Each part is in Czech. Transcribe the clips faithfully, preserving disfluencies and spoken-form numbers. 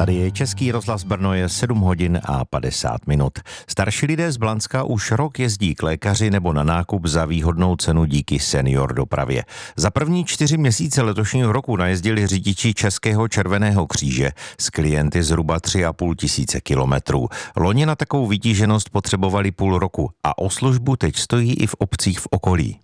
Tady je Český rozhlas Brno, je sedm hodin a padesát minut. Starší lidé z Blanska už rok jezdí k lékaři nebo na nákup za výhodnou cenu díky senior dopravě. Za první čtyři měsíce letošního roku najezdili řidiči Českého červeného kříže s klienty zhruba tři a půl tisíce kilometrů. Loni na takovou vytíženost potřebovali půl roku a o službu teď stojí i v obcích v okolí.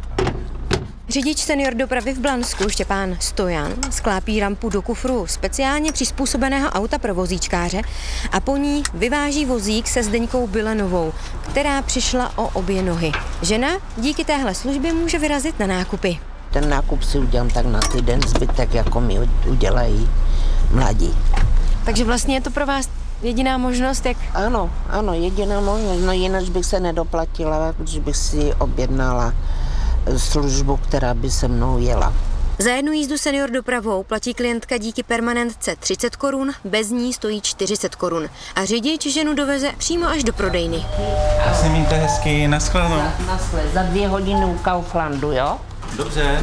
Řidič senior dopravy v Blansku Štěpán Stojan sklápí rampu do kufru speciálně přizpůsobeného auta pro vozíčkáře a po ní vyváží vozík se Zdeňkou Bilenovou, která přišla o obě nohy. Žena díky téhle službě může vyrazit na nákupy. Ten nákup si udělám tak na týden, zbytek jako mi udělají mladí. Takže vlastně je to pro vás jediná možnost, jak... Ano, ano, jediná možnost, no jinak bych se nedoplatila, když bych si objednala službu, která by se mnou jela. Za jednu jízdu senior dopravou platí klientka díky permanentce třicet korun, bez ní stojí čtyřicet korun. A řidič ženu doveze přímo až do prodejny. Asi mějte hezky, naschledanou. Na, naschle, za dvě hodiny u Kauflandu, jo? Dobře.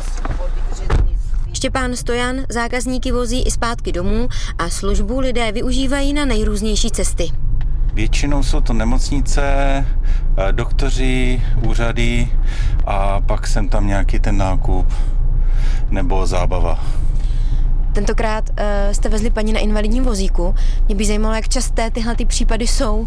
Štěpán Stojan zákazníky vozí i zpátky domů a službu lidé využívají na nejrůznější cesty. Většinou jsou to nemocnice, doktoři, úřady a pak jsem tam nějaký ten nákup nebo zábava. Tentokrát uh, jste vezli paní na invalidním vozíku. Mě by zajímalo, jak časté tyhle ty případy jsou.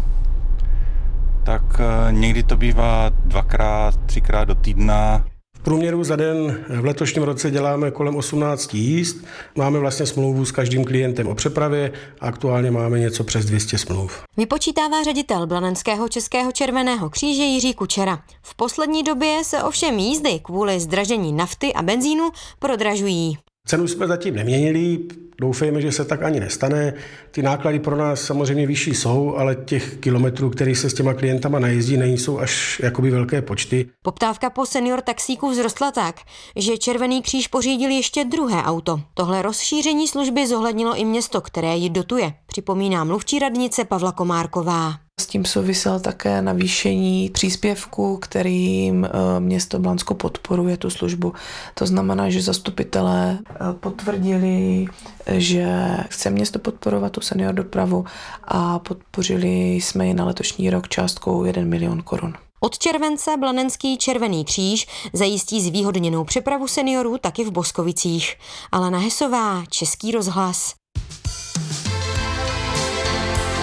Tak uh, někdy to bývá dvakrát, třikrát do týdna. V průměru za den v letošním roce děláme kolem osmnáct jízd. Máme vlastně smlouvu s každým klientem o přepravě a aktuálně máme něco přes dvě stě smluv. Vypočítává ředitel Blanenského Českého červeného kříže Jiří Kučera. V poslední době se ovšem jízdy kvůli zdražení nafty a benzínu prodražují. Cenu jsme zatím neměnili, doufejme, že se tak ani nestane. Ty náklady pro nás samozřejmě vyšší jsou, ale těch kilometrů, který se s těma klientama najezdí, nejsou až jakoby velké počty. Poptávka po senior taxíku vzrostla tak, že Červený kříž pořídil ještě druhé auto. Tohle rozšíření služby zohlednilo i město, které ji dotuje, připomíná mluvčí radnice Pavla Komárková. S tím souviselo také navýšení příspěvku, kterým město Blansko podporuje tu službu. To znamená, že zastupitelé potvrdili, že chce město podporovat tu senior dopravu a podpořili jsme ji na letošní rok částkou jeden milion korun. Od července Blanenský Červený kříž zajistí zvýhodněnou přepravu seniorů taky v Boskovicích. Alena Hesová, Český rozhlas.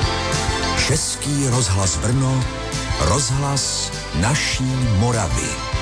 Český rozhlas Brno, rozhlas naší Moravy.